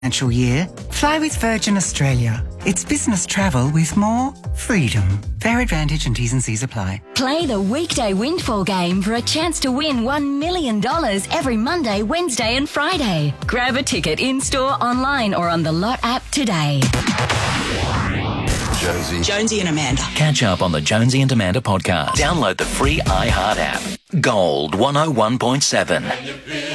financial year, fly with Virgin Australia. It's business travel with more freedom. Fare advantage and T's and C's apply. Play the weekday Windfall game for a chance to win $1 million every Monday, Wednesday and Friday. Grab a ticket in-store, online or on the Lot app today. Jonesy and Amanda. Catch up on the Jonesy and Amanda podcast. Download the free iHeart app. Gold 101.7.